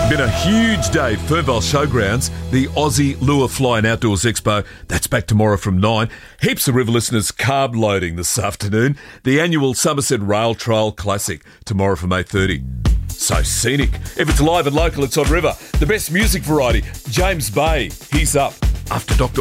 Been a huge day. Fernvale Showgrounds, the Aussie Lure Fly and Outdoors Expo. That's back tomorrow from 9. Heaps of River listeners carb loading this afternoon. The annual Somerset Rail Trail Classic tomorrow from 8:30. So scenic. If it's live and local, it's on River. The best music variety. James Bay, he's up. After Dr.